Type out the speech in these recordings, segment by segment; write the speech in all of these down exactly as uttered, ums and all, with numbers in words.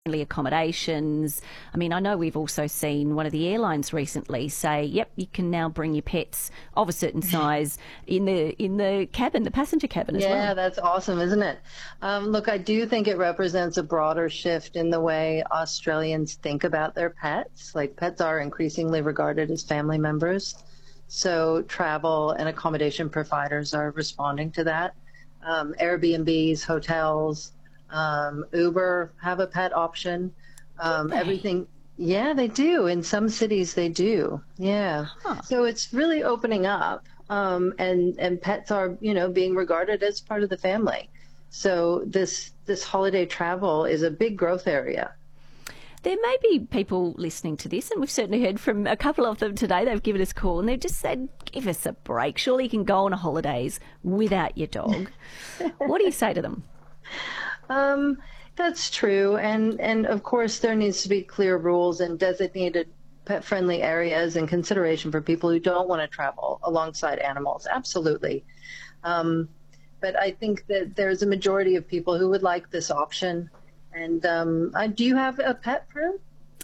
accommodations. I mean, I know we've also seen one of the airlines recently say, yep, you can now bring your pets of a certain size in the in the cabin, the passenger cabin as yeah, well. Yeah, that's awesome, isn't it? Um, look, I do think it represents a broader shift in the way Australians think about their pets. Like, pets are increasingly regarded as family members. So travel and accommodation providers are responding to that. Um, Airbnbs, hotels, Um, Uber have a pet option. Um, everything. Yeah, they do. In some cities, they do. Yeah. Huh. So it's really opening up. Um, and, and pets are, you know, being regarded as part of the family. So this, this holiday travel is a big growth area. There may be people listening to this, and we've certainly heard from a couple of them today. They've given us a call and they've just said, give us a break. Surely you can go on holidays without your dog. What do you say to them? Um, that's true. And, and of course, there needs to be clear rules and designated pet-friendly areas and consideration for people who don't want to travel alongside animals. Absolutely. Um, but I think that there's a majority of people who would like this option. And um, uh, do you have a pet, Prue?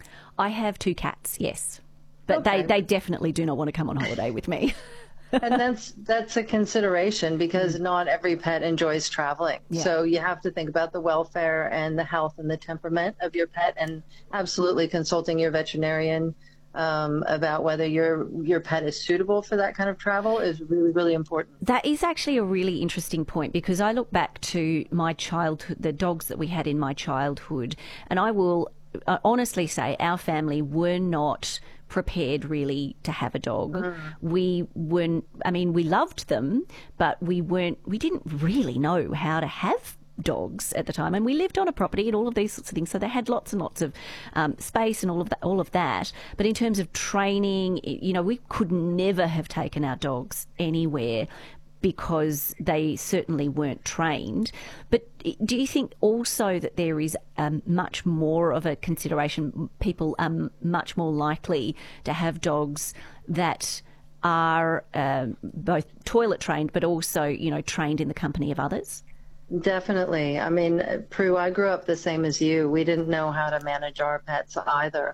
I have two cats, yes. But Okay. they, they definitely do not want to come on holiday with me. And that's that's a consideration because mm. not every pet enjoys traveling. Yeah. So you have to think about the welfare and the health and the temperament of your pet, and absolutely consulting your veterinarian um, about whether your your pet is suitable for that kind of travel is really, really important. That is actually a really interesting point, because I look back to my childhood, the dogs that we had in my childhood, and I will uh, honestly say our family were not prepared really to have a dog. Mm. We weren't, I mean, we loved them, but we weren't, we didn't really know how to have dogs at the time. And we lived on a property and all of these sorts of things. So they had lots and lots of um, space and all of that, all of that. But in terms of training, you know, we could never have taken our dogs anywhere because they certainly weren't trained. But do you think also that there is um, much more of a consideration, people are much more likely to have dogs that are uh, both toilet trained but also, you know, trained in the company of others? Definitely. I mean, Prue, I grew up the same as you. We didn't know how to manage our pets either.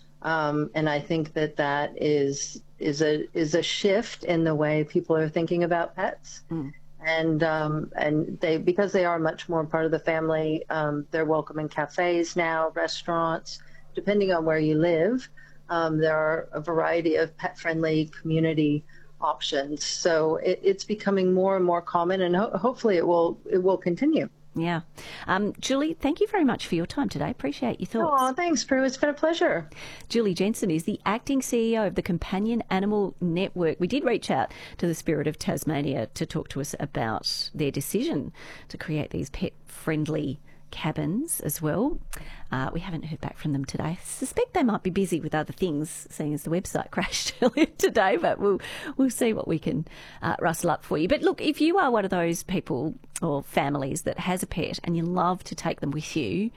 Um, and I think that that is is a is a shift in the way people are thinking about pets, mm. and um, and they because they are much more part of the family. Um, they're welcome in cafes now, restaurants, depending on where you live. Um, there are a variety of pet-friendly community options, so it, it's becoming more and more common, and ho- hopefully it will it will continue. Yeah. Um, Julie, thank you very much for your time today. Appreciate your thoughts. Oh, thanks, Prue. It's been a pleasure. Julie Jensen is the acting C E O of the Companion Animal Network. We did reach out to the Spirit of Tasmania to talk to us about their decision to create these pet-friendly cabins as well. Uh, we haven't heard back from them today. I suspect they might be busy with other things, seeing as the website crashed earlier today, but we'll we'll see what we can uh, rustle up for you. But look, if you are one of those people or families that has a pet and you love to take them with you,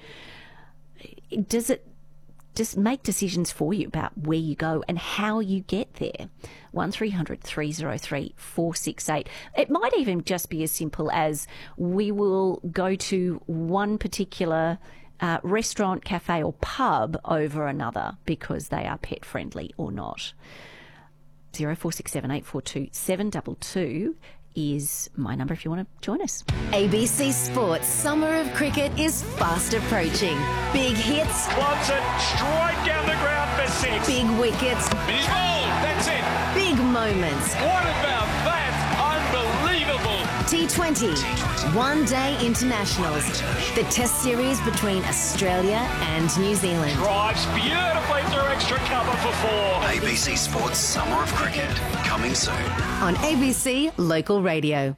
does it just make decisions for you about where you go and how you get there? one three hundred three oh three four six eight. It might even just be as simple as we will go to one particular uh, restaurant, cafe or pub over another because they are pet friendly or not. zero four six seven eight four two seven two two is my number if you want to join us. A B C Sports Summer of Cricket is fast approaching. Big hits. Loves it straight down the ground for six. Big wickets. He's bowled. That's it. Big moments. What about that? Unbelievable. T twenty. One Day Internationals. The Test series between Australia and New Zealand. Drives beautifully through extra cover for four. A B C Sports Summer of Cricket, coming soon. On A B C Local Radio.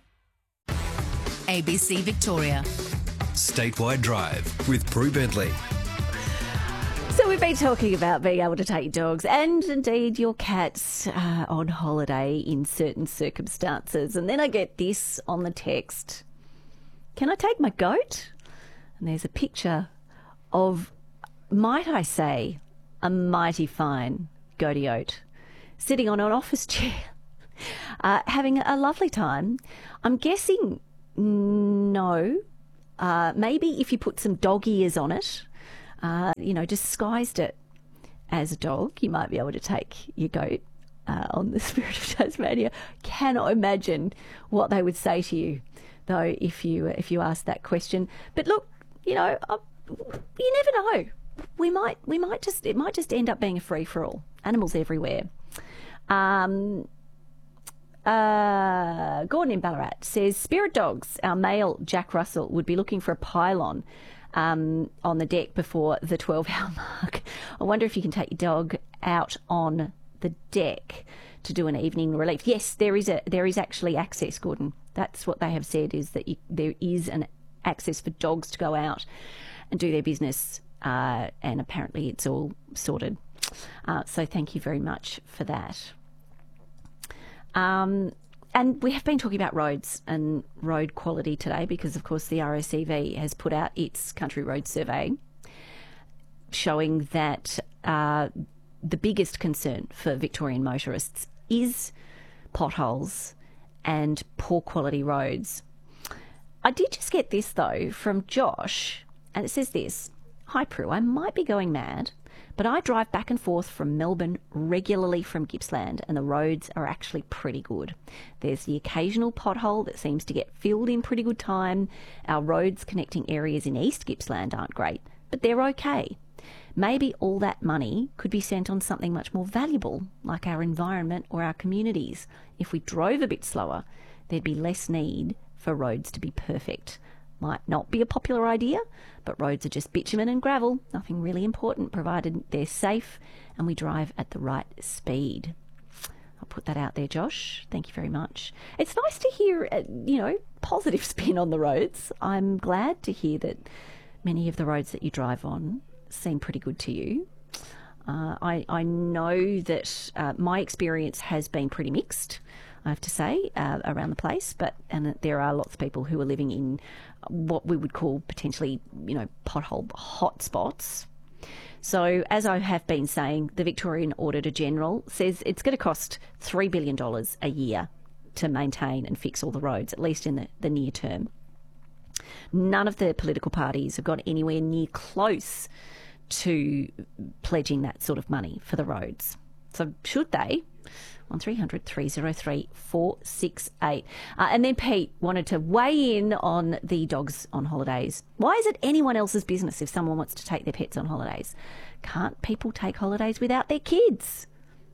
A B C Victoria. Statewide Drive with Prue Bentley. So we've been talking about being able to take your dogs and indeed your cats uh, on holiday in certain circumstances. And then I get this on the text. Can I take my goat? And there's a picture of, might I say, a mighty fine goaty oat sitting on an office chair, uh, having a lovely time. I'm guessing no. Uh, maybe if you put some dog ears on it, uh, you know, disguised it as a dog. You might be able to take your goat uh, on the Spirit of Tasmania. Cannot imagine what they would say to you, though, if you if you asked that question. But look, you know, uh, you never know. We might we might just it might just end up being a free for all. Animals everywhere. Um, uh, Gordon in Ballarat says, Spirit Dogs, our male Jack Russell, would be looking for a pylon um, on the deck before the twelve-hour mark. I wonder if you can take your dog out on the deck to do an evening relief. Yes, there is a there is actually access, Gordon. That's what they have said, is that you, there is an access for dogs to go out and do their business, uh, and apparently it's all sorted. Uh, so thank you very much for that. Um, and we have been talking about roads and road quality today because, of course, the R A C V has put out its country road survey showing that uh, the biggest concern for Victorian motorists is potholes and poor quality roads. I did just get this, though, from Josh, and it says this: Hi, Prue, I might be going mad, but I drive back and forth from Melbourne regularly from Gippsland, and the roads are actually pretty good. There's the occasional pothole that seems to get filled in pretty good time. Our roads connecting areas in East Gippsland aren't great, but they're okay. Maybe all that money could be spent on something much more valuable, like our environment or our communities. If we drove a bit slower, there'd be less need for roads to be perfect. Might not be a popular idea, but roads are just bitumen and gravel, nothing really important, provided they're safe and we drive at the right speed. I'll put that out there, Josh. Thank you very much. It's nice to hear, uh, you know, positive spin on the roads. I'm glad to hear that many of the roads that you drive on seem pretty good to you. Uh, I, I know that uh, my experience has been pretty mixed, I have to say, uh, around the place, but and there are lots of people who are living in what we would call potentially, you know, pothole hotspots. So, as I have been saying, the Victorian Auditor General says it's going to cost three billion dollars a year to maintain and fix all the roads, at least in the, the near term. None of the political parties have got anywhere near close to pledging that sort of money for the roads. So, should they? one three hundred, three oh three, four six eight. Uh, and then Pete wanted to weigh in on the dogs on holidays. Why is it anyone else's business if someone wants to take their pets on holidays? Can't people take holidays without their kids?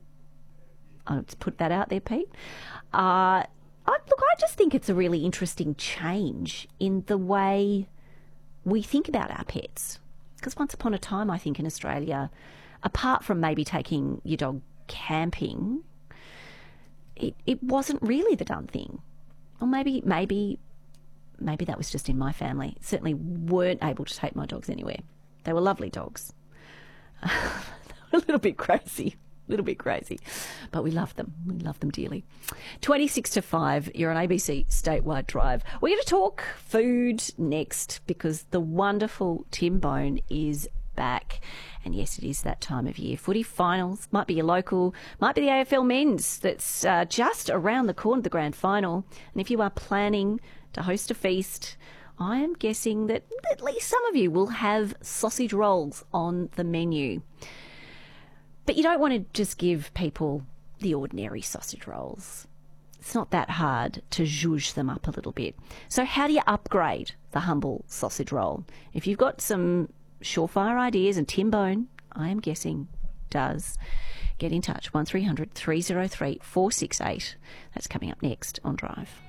I'll just put that out there, Pete. Uh, I, look, I just think it's a really interesting change in the way we think about our pets. Because once upon a time, I think in Australia, apart from maybe taking your dog camping, It, it wasn't really the done thing. Or maybe, maybe, maybe that was just in my family. Certainly weren't able to take my dogs anywhere. They were lovely dogs. They were a little bit crazy, a little bit crazy. But we loved them. We loved them dearly. twenty-six to five, you're on A B C Statewide Drive. We're going to talk food next because the wonderful Tim Bone is back. And yes, it is that time of year. Footy finals, might be your local, might be the A F L men's that's uh, just around the corner of the grand final. And if you are planning to host a feast, I am guessing that at least some of you will have sausage rolls on the menu. But you don't want to just give people the ordinary sausage rolls. It's not that hard to zhuzh them up a little bit. So how do you upgrade the humble sausage roll? If you've got some surefire ideas, and Tim Bone, I am guessing, does, get in touch. one three hundred, three oh three, four six eight. That's coming up next on Drive.